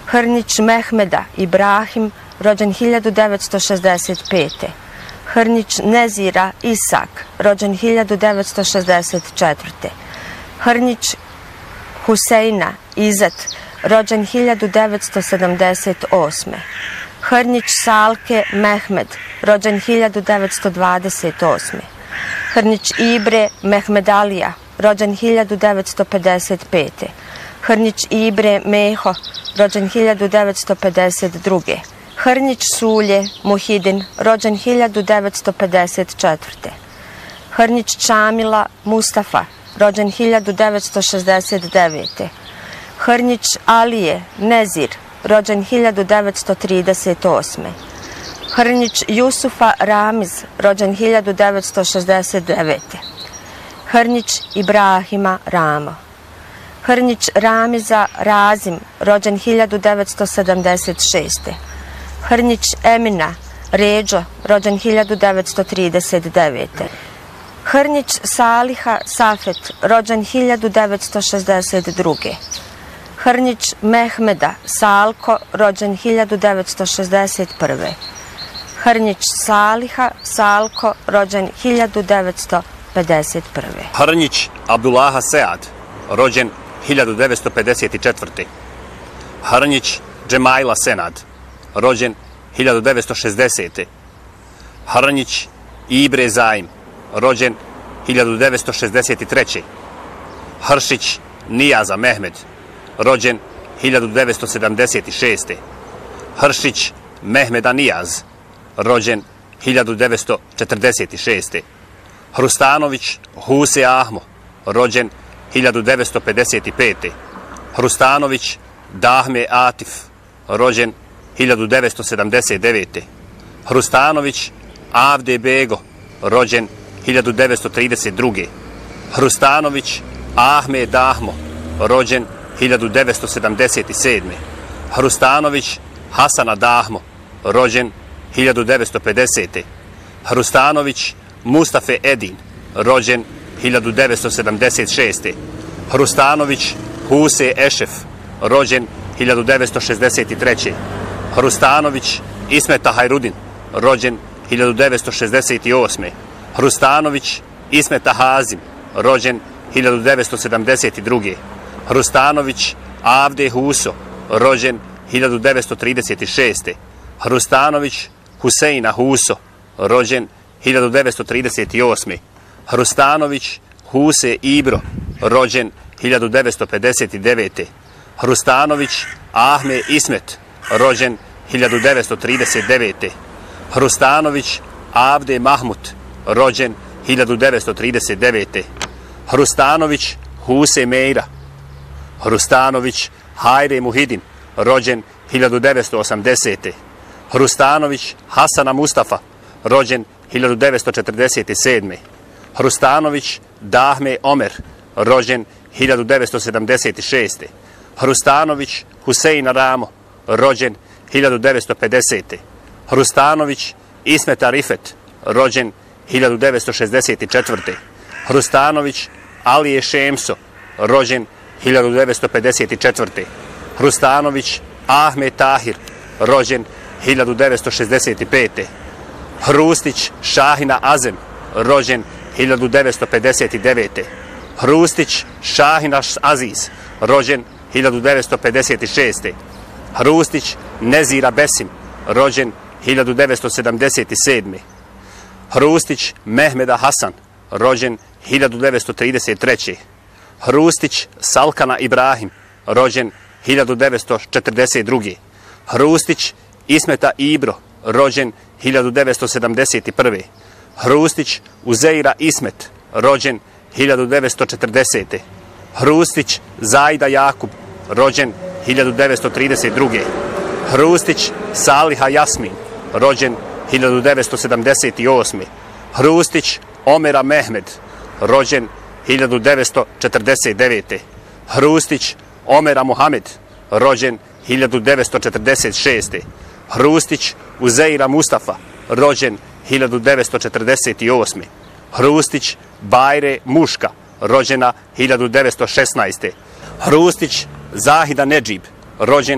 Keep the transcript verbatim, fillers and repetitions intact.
Hrnić Mehmeda Ibrahim, rođen hiljadu devetsto šezdeset pete. Hrnić Nezira Isak, rođen hiljadu devetsto šezdeset četvrte. Hrnić Huseina Izet, rođen hiljadu devetsto sedamdeset osme. Hrnić Salke Mehmed, rođen hiljadu devetsto dvadeset osme. Hrnić Ibre Mehmedalija, rođen hiljadu devetsto pedeset pete. Hrnić Ibre Meho, rođen hiljadu devetsto pedeset druge. Hrnić Sulje Muhidin, rođen hiljadu devetsto pedeset četvrte. Hrnić Čamila Mustafa, rođen hiljadu devetsto šezdeset devete. Hrnić Alije Nezir, rođen hiljadu devetsto trideset osme. Hrnić Jusufa Ramiz, rođen hiljadu devetsto šezdeset devete. Hrnić Ibrahima Ramo. Hrnić Ramiza Razim, rođen hiljadu devetsto sedamdeset šeste. Hrnić Emina Ređo, rođen hiljadu devetsto trideset devete. Hrnić Saliha Safet, rođen hiljadu devetsto šezdeset druge. Hrnić Mehmeda Salko, rođen hiljadu devetsto šezdeset prve. Hrnić Saliha Salko, rođen hiljadu devetsto pedeset prve. Hrnić Abdullaha Sead, rođen hiljadu devetsto pedeset četvrte. Hrnić Džemaila Senad, rođen hiljadu devetsto šezdesete. Hrnić Ibre Zaim, rođen hiljadu devetsto šezdeset treće. Hršić Nijaza Mehmed, rođen hiljadu devetsto sedamdeset šeste. Hršić Mehmeda Nijaz, rođen hiljadu devetsto četrdeset šeste. Hrustanović Huse Ahmo, rođen hiljadu devetsto pedeset pete. Hrustanović Dahme Atif, rođen hiljadu devetsto sedamdeset devete. Hrustanović Avde Bego, rođen hiljadu devetsto trideset druge. Hrustanović Ahme Dahmo, rođen hiljadu devetsto sedamdeset sedme. Hrustanović Hasana Dahmo, rođen hiljadu devetsto pedesete. Hrustanović Mustafe Edin, rođen hiljadu devetsto sedamdeset šeste. Hrustanović Huse Ešef, rođen hiljadu devetsto šezdeset treće. Hrustanović Ismeta Hajrudin, rođen hiljadu devetsto šezdeset osme. Hrustanović Ismeta Hazim, rođen hiljadu devetsto sedamdeset druge. Hrustanović Avde Huso, rođen hiljadu devetsto trideset šeste. Hrustanović Huseina Huso, rođen hiljadu devetsto trideset osme. Hrustanović Huse Ibro, rođen hiljadu devetsto pedeset devete. Hrustanović Ahme Ismet, rođen hiljadu devetsto trideset devete. Hrustanović Avde Mahmut, rođen hiljadu devetsto trideset devete. Hrustanović Huse Meira. Hrustanović Hajre Muhidin, rođen hiljadu devetsto osamdesete. Hrustanović Hasana Mustafa, rođen hiljadu devetsto četrdeset sedme. Hrustanović Dahme Omer, rođen hiljadu devetsto sedamdeset šeste. Hrustanović Huseina Ramo, rođen hiljadu devetsto pedesete. Hrustanović Ismeta Rifet, rođen hiljadu devetsto šezdeset četvrte. Hrustanović Alije Šemso, rođen hiljadu devetsto pedeset četvrte. Hrustanović Ahme Tahir, rođen hiljadu devetsto šezdeset pete. Hrustić Šahina Azem, rođen hiljadu devetsto pedeset devete. Hrustić Šahina Aziz, rođen hiljadu devetsto pedeset šeste. Hrustić Nezira Besim, rođen hiljadu devetsto sedamdeset sedme. Hrustić Mehmeda Hasan, rođen hiljadu devetsto trideset treće. Hrustić Salkana Ibrahim, rođen hiljadu devetsto četrdeset druge. Hrustić Ismeta Ibro, rođen hiljadu devetsto sedamdeset prve. Hrustić Uzeira Ismet, rođen hiljadu devetsto četrdesete. Hrustić Zajda Jakub, rođen hiljadu devetsto trideset druge. Hrustić Saliha Jasmin, rođen hiljadu devetsto sedamdeset osme. Hrustić Omera Mehmed, rođen hiljadu devetsto četrdeset devete. Hrustić Omera Muhamed, rođen hiljadu devetsto četrdeset šeste. Hrustić Uzeira Mustafa, rođen hiljadu devetsto četrdeset osme. Hrustić Bajre Muška, rođena hiljadu devetsto šesnaeste. Hrustić Zahida Nedžib, rođen